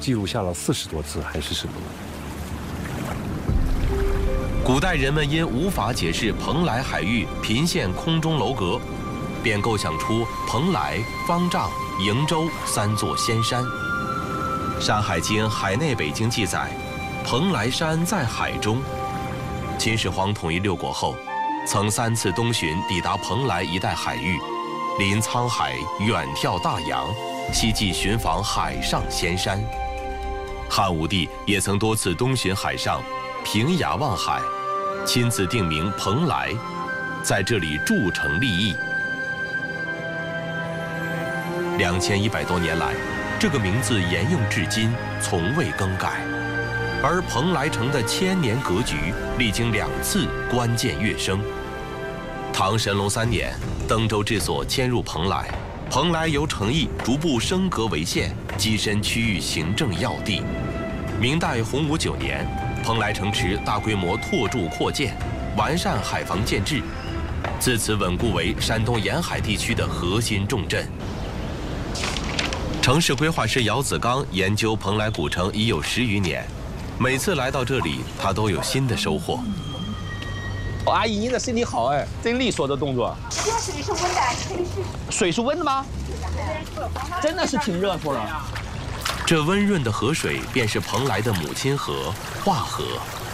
记录下了40多次，还是什么？ 古代人们因无法解释蓬莱海域频现空中楼阁，便构想出蓬莱、方丈、瀛洲3座仙山。《山海经·海内北经》记载，蓬莱山在海中。秦始皇统一6国后，曾3次东巡抵达蓬莱一带海域，临沧海，远眺大洋，希冀寻访海上仙山。汉武帝也曾多次东巡海上，平崖望海，亲自定名蓬莱，在这里筑城立邑。2100多年来，这个名字沿用至今，从未更改。而蓬莱城的千年格局历经2次关键跃升。唐神龙3年，登州治所迁入蓬莱，蓬莱由城邑逐步升格为县，跻身区域行政要地。明代洪武9年，蓬莱城池大规模拓筑扩建，完善海防建制，自此稳固为山东沿海地区的核心重镇。城市规划师姚子刚研究蓬莱古城已有10余年，每次来到这里，他都有新的收获。 阿姨，您的身体好哎，真利索的动作。 这水是温的，可以试。 水是温的吗？真的是挺热乎的。 这温润的河水便是蓬莱的母亲河华河。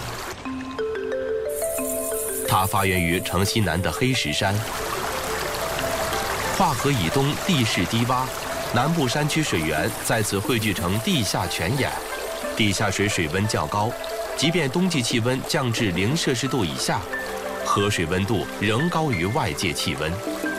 它发源于城西南的黑石山。华河以东地势低洼，南部山区水源在此汇聚成地下泉眼，地下水水温较高，即便冬季气温降至0摄氏度以下，河水温度仍高于外界气温。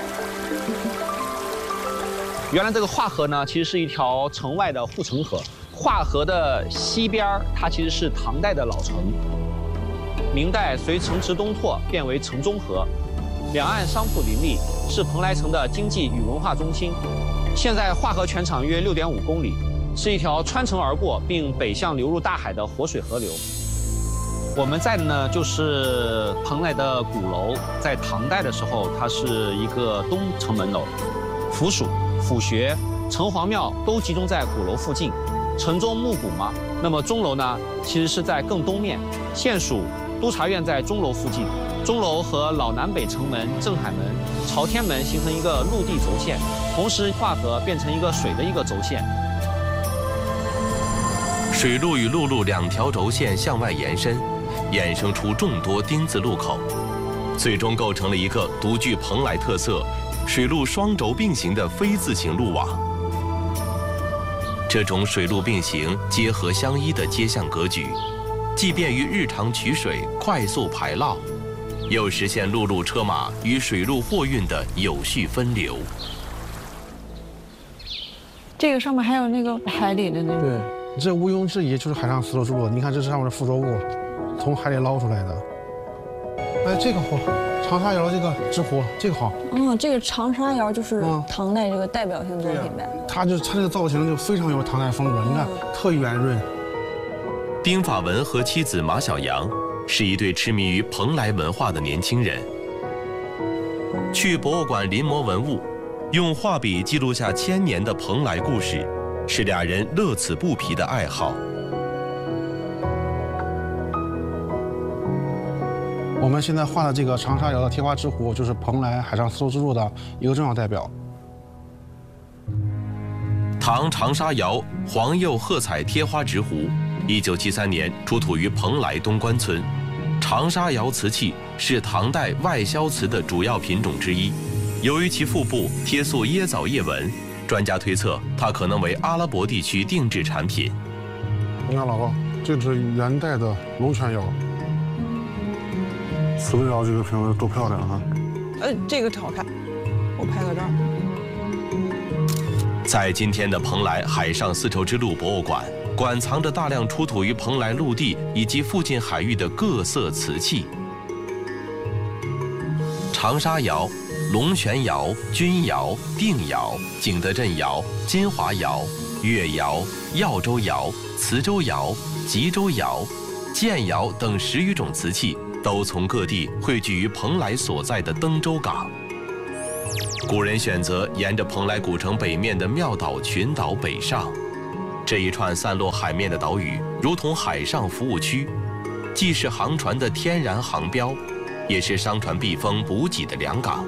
原来这个华河呢，其实是一条城外的护城河。华河的西边，它其实是唐代的老城。明代随城池东拓，变为城中河，两岸商铺林立，是蓬莱城的经济与文化中心。现在华河全长约6.5公里，是一条穿城而过并北向流入大海的活水河流。我们在的呢，就是蓬莱的鼓楼，在唐代的时候，它是一个东城门楼，府署、府学、城隍庙都集中在鼓楼附近。城中木鼓嘛，那么钟楼呢，其实是在更东面。县署、督察院在钟楼附近，钟楼和老南北城门、镇海门、朝天门形成一个陆地轴线，同时华河变成一个水的一个轴线。 水路与陆路2条轴线向外延伸，衍生出众多丁字路口，最终构成了一个独具蓬莱特色、水陆双轴并行的非字形路网。这种水陆并行、结合相依的街巷格局，既便于日常取水、快速排涝，又实现陆路车马与水陆货运的有序分流。 这个上面还有那个海里的那个。 对，这毋庸置疑就是海上丝绸之路。你看这是上面的附着物，从海里捞出来的。哎，这个好，长沙窑这个制壶，这个好。 这个长沙窑就是唐代这个代表性作品呗。它这个造型就非常有唐代风格，你看特圆润。 丁法文和妻子马小阳是一对痴迷于蓬莱文化的年轻人。去博物馆临摹文物，用画笔记录下1000年的蓬莱故事，是俩人乐此不疲的爱好。 我们现在画的这个长沙窑的贴花之壶，就是蓬莱海上丝绸之路的一个重要代表。 唐长沙窑黄釉褐彩贴花直壶，1973年出土于蓬莱东关村。长沙窑瓷器是唐代外销瓷的主要品种之一，由于其腹部贴塑椰枣叶纹，专家推测它可能为阿拉伯地区定制产品。 你看老高，这是元代的龙泉窑。瓷窑这个瓶子多漂亮啊！ 这个好看，我拍个照。 在今天的蓬莱海上丝绸之路博物馆，馆藏着大量出土于蓬莱陆地以及附近海域的各色瓷器。长沙窑、龙泉窑、钧窑、定窑、景德镇窑、金华窑、越窑、耀州窑、磁州窑、吉州窑、建窑等10余种瓷器，都从各地汇聚于蓬莱所在的登州港。古人选择沿着蓬莱古城北面的庙岛群岛北上， 这一串散落海面的岛屿，如同海上服务区，既是航船的天然航标，也是商船避风补给的良港。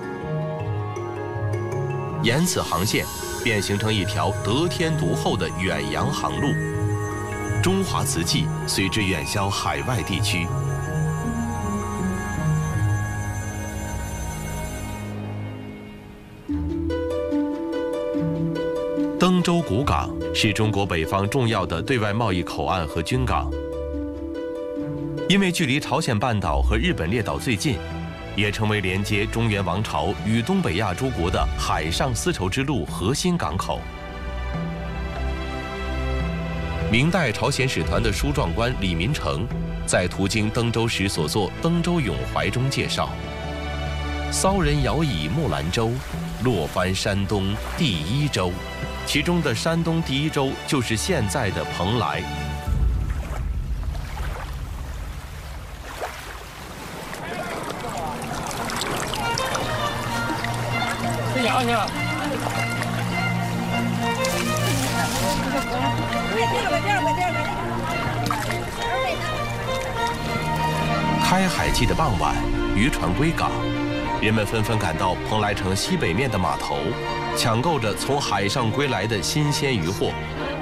沿此航线，便形成一条得天独厚的远洋航路，中华瓷器随之远销海外地区。登州古港是中国北方重要的对外贸易口岸和军港，因为距离朝鲜半岛和日本列岛最近，也成为连接中原王朝与东北亚诸国的海上丝绸之路核心港口。明代朝鲜使团的书状官李民成在途经登州时所作《登州咏怀》中介绍：“骚人摇以木兰舟，落帆山东第一州。”其中的山东第一州就是现在的蓬莱。 你好，你好。 开海季的傍晚，渔船归港，人们纷纷赶到蓬莱城西北面的码头，抢购着从海上归来的新鲜渔获。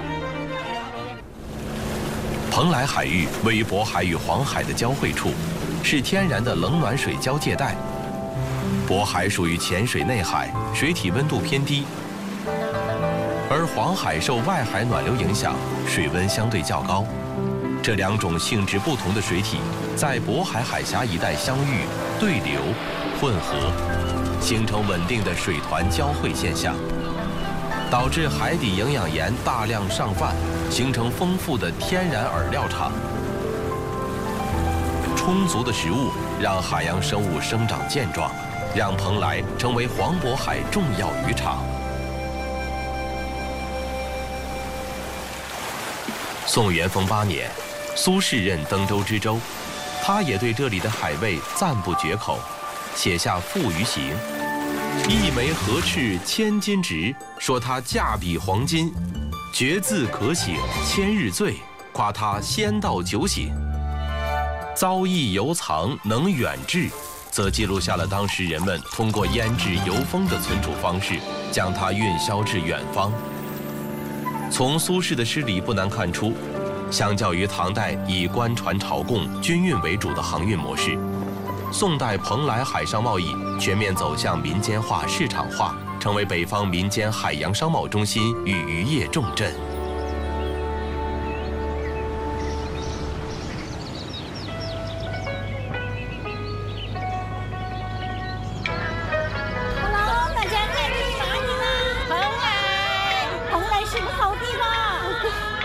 蓬莱海域位于渤海与黄海的交汇处，是天然的冷暖水交界带。渤海属于浅水内海，水体温度偏低，而黄海受外海暖流影响，水温相对较高。这两种性质不同的水体在渤海海峡一带相遇、对流、混合，形成稳定的水团交汇现象，导致海底营养盐大量上泛，形成丰富的天然饵料场。充足的食物让海洋生物生长健壮，让蓬莱成为黄渤海重要渔场。宋元丰8年，苏轼任登州知州，他也对这里的海味赞不绝口，写下《赋于行》：“一枚河赤千金值，说它价比黄金，绝字可醒千日醉，夸它仙道酒醒。糟逸犹藏能远志，则记录下了当时人们通过腌制油封的存储方式，将它运销至远方。”从苏轼的诗里不难看出，相较于唐代以官船朝贡、军运为主的航运模式，宋代蓬莱海上贸易全面走向民间化、市场化，成为北方民间海洋商贸中心与渔业重镇。